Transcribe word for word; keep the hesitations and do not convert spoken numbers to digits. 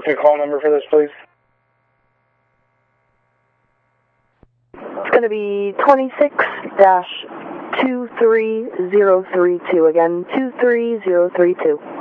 the good call number for this, please? It's going to be twenty-six dash two three zero three two. Again, two three zero three two.